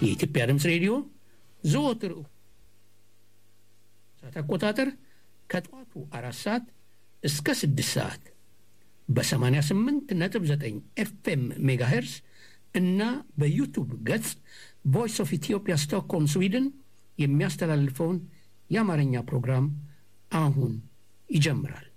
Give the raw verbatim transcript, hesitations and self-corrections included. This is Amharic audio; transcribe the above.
የኢትዮጵያ ድምጽ ሬዲዮ ዘወትር ሰዓት አቆጣጠር ከጠዋቱ አራት ሰዓት እስከ ስድስት ሰዓት በ88.9 ኤፍኤም ሜጋሄርስ እና በዩቲዩብ ገጽ ቮይስ ኦፍ ኢትዮጵያ ስቶክሆልም ስዊድን የሚያስተላልፈውን የአማርኛ ፕሮግራም አሁን ይጀምራል።